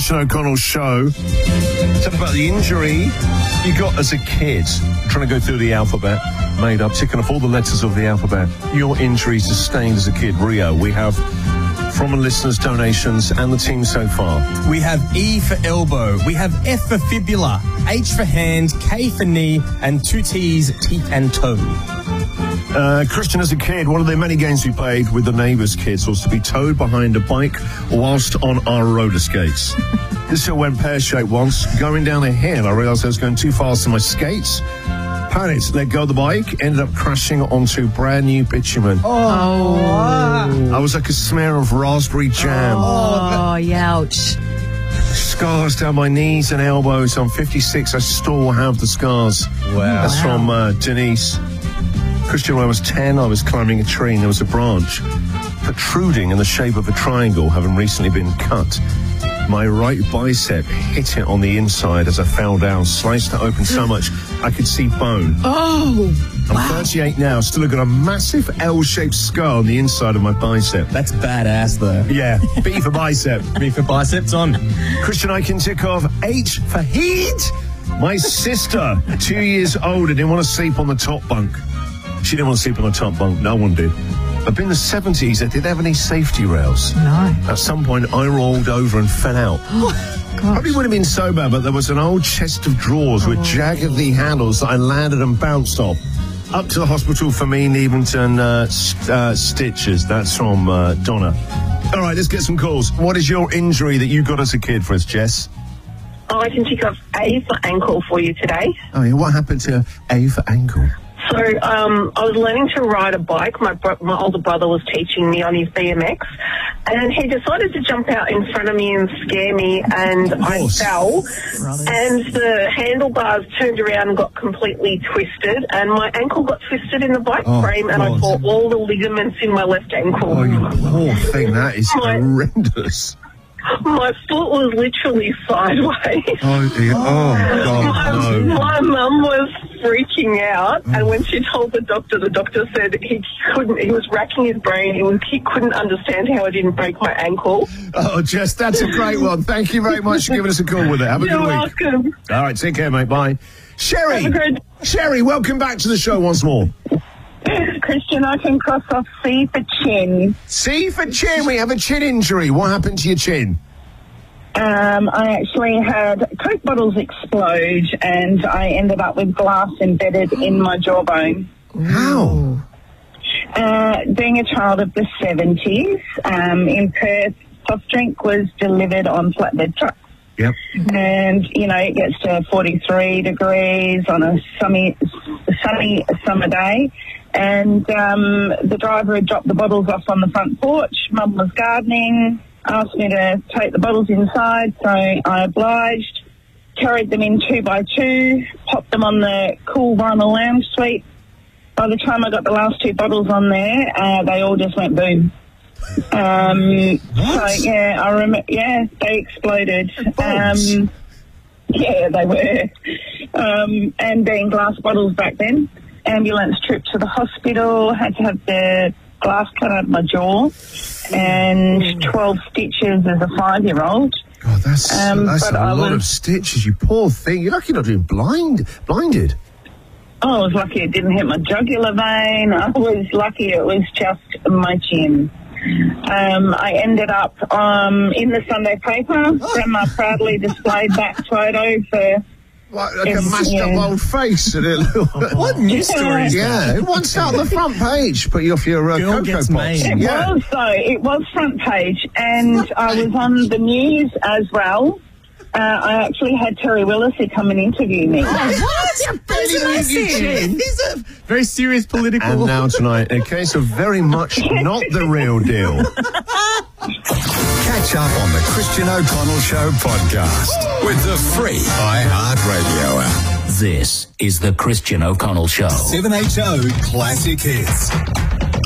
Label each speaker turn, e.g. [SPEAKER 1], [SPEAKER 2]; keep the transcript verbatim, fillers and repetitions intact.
[SPEAKER 1] Christian O'Connell show. Tell me about the injury you got as a kid. I'm trying to go through the alphabet, made up, ticking off all the letters of the alphabet. Your injury sustained as a kid, Rio. We have from the listeners' donations and the team so far.
[SPEAKER 2] We have E for elbow. We have F for fibula, H for hand, K for knee, and two T's, teeth and toe.
[SPEAKER 1] Uh, Christian, as a kid, one of the many games we played with the neighbours' kids was to be towed behind a bike whilst on our roller skates. This hill went pear-shaped once. Going down a hill, I realised I was going too fast on my skates. Panicked, let go of the bike, ended up crashing onto brand new bitumen.
[SPEAKER 3] Oh.
[SPEAKER 1] I was like a smear of raspberry jam.
[SPEAKER 3] Oh, ouch.
[SPEAKER 1] Scars down my knees and elbows. I'm fifty-six. I still have the scars.
[SPEAKER 2] Wow.
[SPEAKER 1] That's from uh, Denise. Christian, when I was ten, I was climbing a tree and there was a branch protruding in the shape of a triangle, having recently been cut. My right bicep hit it on the inside as I fell down, sliced it open so much I could see bone.
[SPEAKER 3] Oh,
[SPEAKER 1] I'm
[SPEAKER 3] wow.
[SPEAKER 1] thirty-eight now, still got a massive L-shaped scar on the inside of my bicep.
[SPEAKER 2] That's badass, though.
[SPEAKER 1] Yeah, B for bicep.
[SPEAKER 2] B for biceps on.
[SPEAKER 1] Christian, I can tick off H for heat. My sister, two years older, didn't want to sleep on the top bunk. She didn't want to sleep on the top bunk. No one did. But in the seventies, they didn't have any safety rails.
[SPEAKER 3] No.
[SPEAKER 1] At some point, I rolled over and fell out.
[SPEAKER 3] Oh,
[SPEAKER 1] Probably wouldn't have been so bad, but there was an old chest of drawers
[SPEAKER 3] oh.
[SPEAKER 1] with jaggedy handles that I landed and bounced off. Up to the hospital for me, Neventon uh, st- uh, stitches. That's from uh, Donna. All right, let's get some calls. What is your injury that you got as a kid for us, Jess?
[SPEAKER 4] Oh, I can tick off A for ankle for you today.
[SPEAKER 1] Oh, yeah. What happened to A for ankle?
[SPEAKER 4] So um, I was learning to ride a bike. My bro- my older brother was teaching me on his B M X, and he decided to jump out in front of me and scare me, and I fell, and the handlebars turned around and got completely twisted, and my ankle got twisted in the bike
[SPEAKER 1] Oh,
[SPEAKER 4] frame, and
[SPEAKER 1] God.
[SPEAKER 4] I tore all the ligaments in my left ankle.
[SPEAKER 1] Oh, you poor thing. That is
[SPEAKER 4] My-
[SPEAKER 1] horrendous.
[SPEAKER 4] My foot was literally sideways.
[SPEAKER 1] Oh, yeah. Oh, God,
[SPEAKER 4] My,
[SPEAKER 1] no.
[SPEAKER 4] my mum was freaking out, and when she told the doctor, the doctor said he couldn't, he was racking his brain, he, was, he couldn't understand how I didn't break my ankle.
[SPEAKER 1] Oh, Jess, that's a great one. Thank you very much for giving us a call with it. Have a
[SPEAKER 4] You're
[SPEAKER 1] good week.
[SPEAKER 4] welcome.
[SPEAKER 1] All right, take care, mate. Bye. Sherry.
[SPEAKER 4] Have a great-
[SPEAKER 1] Sherry, welcome back to the show once more.
[SPEAKER 4] Christian, I can cross off C for chin.
[SPEAKER 1] C for chin. We have a chin injury. What happened to your chin?
[SPEAKER 4] Um, I actually had Coke bottles explode, and I ended up with glass embedded in my jawbone.
[SPEAKER 1] How?
[SPEAKER 4] Uh, being a child of the seventies, um, in Perth, soft drink was delivered on flatbed trucks.
[SPEAKER 1] Yep.
[SPEAKER 4] And, you know, it gets to forty-three degrees on a sunny, sunny summer day. And um, the driver had dropped the bottles off on the front porch. Mum was gardening, asked me to take the bottles inside, so I obliged, carried them in two by two, popped them on the cool vinyl lounge suite. By the time I got the last two bottles on there, uh, they all just went boom. Um, so, yeah, I remember, yeah, they exploded. Um, yeah, they were. Um, and being glass bottles back then, ambulance trip to the hospital, had to have the glass cut out of my jaw, and twelve stitches as a five-year-old.
[SPEAKER 1] God, that's,
[SPEAKER 4] Um,
[SPEAKER 1] that's
[SPEAKER 4] but
[SPEAKER 1] a
[SPEAKER 4] I
[SPEAKER 1] lot
[SPEAKER 4] was-
[SPEAKER 1] of stitches, you poor thing. You're lucky you're not doing blind, blinded.
[SPEAKER 4] Oh, I was lucky it didn't hit my jugular vein. I was lucky it was just my chin. Um, I ended up um, in the Sunday paper. Grandma proudly displayed that photo for...
[SPEAKER 1] Like, like a
[SPEAKER 4] It's-
[SPEAKER 1] mashed up
[SPEAKER 4] yeah.
[SPEAKER 1] old face. And it
[SPEAKER 2] What news story is that?
[SPEAKER 1] Yeah, it wants out on the front page. Put you off your uh,
[SPEAKER 2] Girl
[SPEAKER 1] Cocoa
[SPEAKER 2] gets
[SPEAKER 1] Pops.
[SPEAKER 2] made.
[SPEAKER 4] It
[SPEAKER 1] Yeah.
[SPEAKER 4] was, though. It was front page, and I was on the news as well. Uh, I actually had Terry Willisey come and interview me.
[SPEAKER 2] What? He's a very serious political...
[SPEAKER 1] And now tonight, a case of very much not the real deal.
[SPEAKER 5] Catch up on the Christian O'Connell Show podcast with the free iHeartRadio app.
[SPEAKER 6] This is the Christian O'Connell Show.
[SPEAKER 5] seven H O Classic Hits.